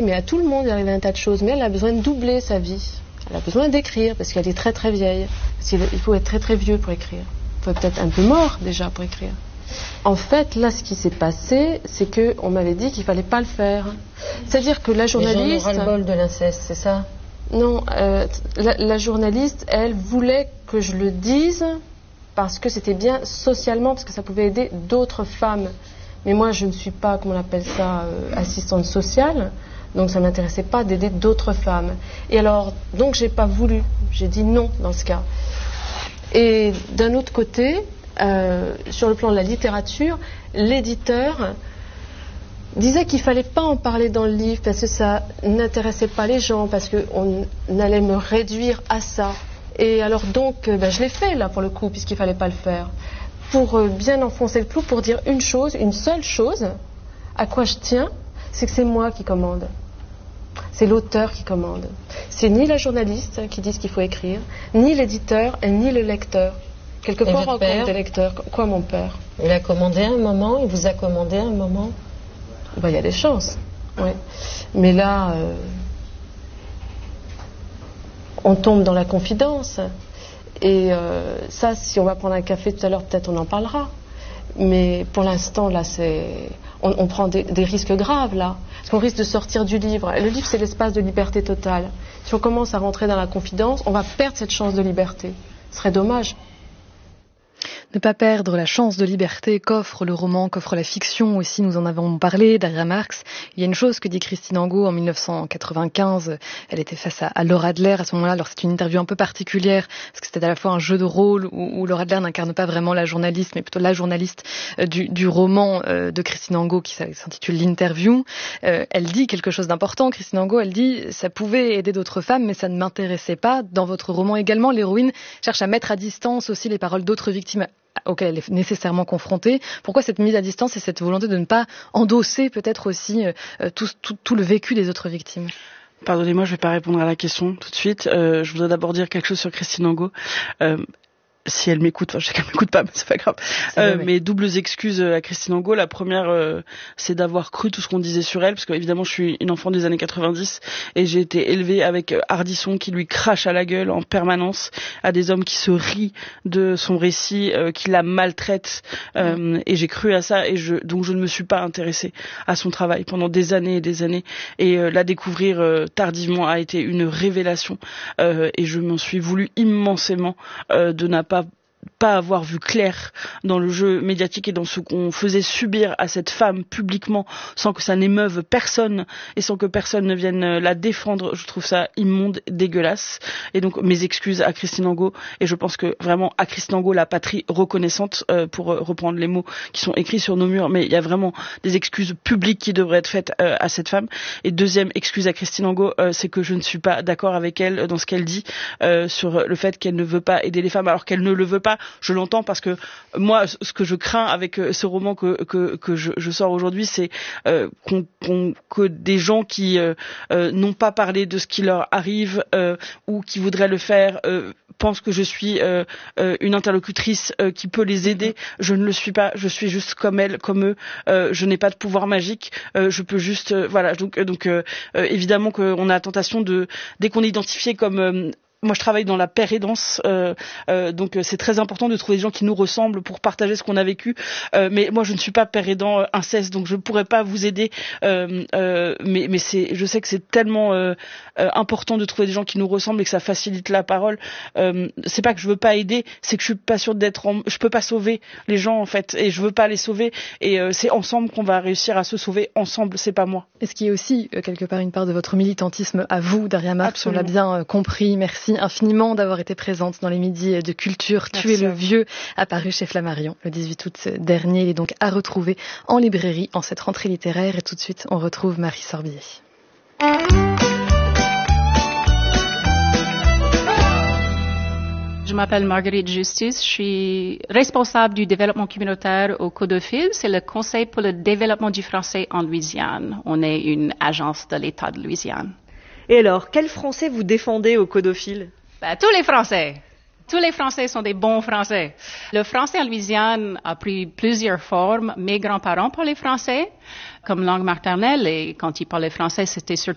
mais à tout le monde il arrive un tas de choses. Mais elle a besoin de doubler sa vie. Elle a besoin d'écrire parce qu'elle est très très vieille. Parce qu'il faut être très très vieux pour écrire. Il faut être un peu mort déjà pour écrire. En fait, là, ce qui s'est passé, c'est qu'on m'avait dit qu'il ne fallait pas le faire. C'est-à-dire que la journaliste... Les gens ont ras-le-bol de l'inceste, c'est ça? Non, la journaliste, elle, voulait que je le dise parce que c'était bien socialement, parce que ça pouvait aider d'autres femmes. Mais moi, je ne suis pas, comment on appelle ça, assistante sociale, donc ça ne m'intéressait pas d'aider d'autres femmes. Et alors, donc, j'ai pas voulu. J'ai dit non dans ce cas. Et d'un autre côté, sur le plan de la littérature, l'éditeur disait qu'il ne fallait pas en parler dans le livre parce que ça n'intéressait pas les gens, parce qu'on allait me réduire à ça. Et alors donc, je l'ai fait là pour le coup, puisqu'il ne fallait pas le faire. Pour bien enfoncer le clou, pour dire une chose, une seule chose, à quoi je tiens, c'est que c'est moi qui commande. C'est l'auteur qui commande. C'est ni la journaliste qui dit ce qu'il faut écrire, ni l'éditeur, ni le lecteur. Quelquefois, on rencontre des lecteurs. Quoi, mon père? Il a commandé un moment? Il vous a commandé un moment? Il y a des chances, oui. Mais là, on tombe dans la confidence. Et ça, si on va prendre un café tout à l'heure, peut-être on en parlera. Mais pour l'instant, là, on prend des risques graves, là. Parce qu'on risque de sortir du livre. Et le livre, c'est l'espace de liberté totale. Si on commence à rentrer dans la confidence, on va perdre cette chance de liberté. Ce serait dommage. Ne pas perdre la chance de liberté qu'offre le roman, qu'offre la fiction aussi, nous en avons parlé, Daria Marx. Il y a une chose que dit Christine Angot en 1995, elle était face à Laura Adler à ce moment-là, alors c'est une interview un peu particulière, parce que c'était à la fois un jeu de rôle où Laura Adler n'incarne pas vraiment la journaliste, mais plutôt la journaliste du roman de Christine Angot qui s'intitule L'Interview. Elle dit quelque chose d'important, Christine Angot, elle dit « ça pouvait aider d'autres femmes, mais ça ne m'intéressait pas ». Dans votre roman également, l'héroïne cherche à mettre à distance aussi les paroles d'autres victimes auxquelles elle est nécessairement confrontée. Pourquoi cette mise à distance et cette volonté de ne pas endosser peut-être aussi tout le vécu des autres victimes? Pardonnez-moi, je ne vais pas répondre à la question tout de suite. Je voudrais d'abord dire quelque chose sur Christine Angot. Si elle m'écoute, je sais qu'elle m'écoute pas, mais c'est pas grave. Mes doubles excuses à Christine Angot. La première, c'est d'avoir cru tout ce qu'on disait sur elle, parce que évidemment, je suis une enfant des années 90 et j'ai été élevée avec Ardisson qui lui crache à la gueule en permanence, à des hommes qui se rient de son récit, qui la maltraitent, et j'ai cru à ça et donc je ne me suis pas intéressée à son travail pendant des années et des années. Et la découvrir tardivement a été une révélation, et je m'en suis voulu immensément de n'a pas avoir vu clair dans le jeu médiatique et dans ce qu'on faisait subir à cette femme publiquement sans que ça n'émeuve personne et sans que personne ne vienne la défendre. Je trouve ça immonde, dégueulasse. Et donc mes excuses à Christine Angot, et je pense que vraiment à Christine Angot la patrie reconnaissante, pour reprendre les mots qui sont écrits sur nos murs, mais il y a vraiment des excuses publiques qui devraient être faites à cette femme. Et deuxième excuse à Christine Angot, c'est que je ne suis pas d'accord avec elle dans ce qu'elle dit sur le fait qu'elle ne veut pas aider les femmes alors qu'elle ne le veut pas. Je l'entends parce que moi, ce que je crains avec ce roman que je sors aujourd'hui, c'est que des gens qui n'ont pas parlé de ce qui leur arrive ou qui voudraient le faire pensent que je suis une interlocutrice qui peut les aider. Je ne le suis pas. Je suis juste comme elles, comme eux. Je n'ai pas de pouvoir magique. Je peux juste voilà. Donc évidemment qu'on a la tentation dès qu'on est identifié comme moi, je travaille dans la pair-aidance, donc c'est très important de trouver des gens qui nous ressemblent pour partager ce qu'on a vécu. Mais moi, je ne suis pas père-aidant inceste, donc je ne pourrais pas vous aider. Mais je sais que c'est tellement important de trouver des gens qui nous ressemblent et que ça facilite la parole. C'est pas que je veux pas aider, c'est que je suis pas sûre je peux pas sauver les gens en fait, et je veux pas les sauver. Et c'est ensemble qu'on va réussir à se sauver ensemble. C'est pas moi. Est-ce qu'il y a aussi quelque part une part de votre militantisme à vous, Daria Marx? On l'a bien compris. Merci infiniment d'avoir été présente dans les midis de culture. Tuer le vieux, apparu chez Flammarion le 18 août dernier. Il est donc à retrouver en librairie en cette rentrée littéraire. Et tout de suite, on retrouve Marie Sorbier. Je m'appelle Marguerite Justice, je suis responsable du développement communautaire au Codophile. C'est le Conseil pour le développement du français en Louisiane. On est une agence de l'État de Louisiane. Et alors, quel français vous défendez au Codophile? Tous les Français. Tous les Français sont des bons Français. Le français en Louisiane a pris plusieurs formes. Mes grands-parents parlaient français comme langue maternelle et quand ils parlaient français, c'était surtout